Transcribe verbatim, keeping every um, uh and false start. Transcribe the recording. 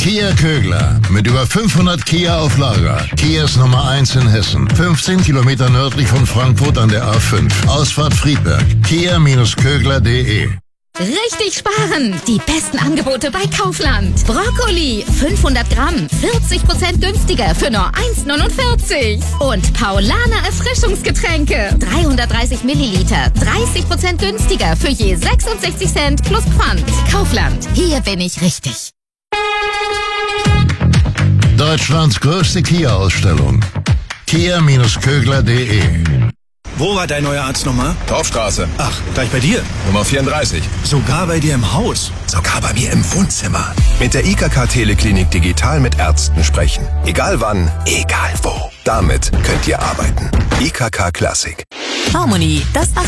Kia Kögler. Mit über fünfhundert Kia auf Lager. Kias Nummer eins in Hessen. fünfzehn Kilometer nördlich von Frankfurt an der A fünf. Ausfahrt Friedberg. Kia Kögler punkt de. Richtig sparen! Die besten Angebote bei Kaufland. Brokkoli, fünfhundert Gramm, vierzig Prozent günstiger für nur eins neunundvierzig. Und Paulaner Erfrischungsgetränke, dreihundertdreißig Milliliter, dreißig Prozent günstiger für je sechsundsechzig Cent plus Pfand. Kaufland, hier bin ich richtig. Deutschlands größte Kia-Ausstellung. Kia Kögler punkt de. Wo war dein neuer Arzt nochmal? Torfstraße. Ach, gleich bei dir. Nummer vierunddreißig. Sogar bei dir im Haus. Sogar bei mir im Wohnzimmer. Mit der I K K Teleklinik digital mit Ärzten sprechen. Egal wann, egal wo. Damit könnt ihr arbeiten. I K K Klassik. Harmony, das